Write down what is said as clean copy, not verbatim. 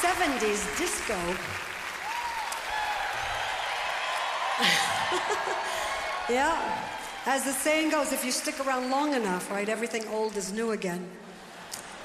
70s disco. Yeah, as the saying goes, if you stick around long enough, right, everything old is new again.